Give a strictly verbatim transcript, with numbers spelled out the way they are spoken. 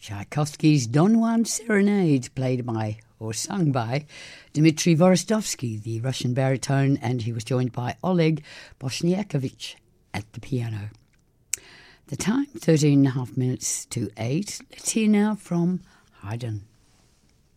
Tchaikovsky's Don Juan Serenade, played by or sung by Dmitry Vorostovsky, the Russian baritone, and he was joined by Oleg Bosniakovich at the piano. The time, thirteen and a half minutes to eight. Let's hear now from Haydn.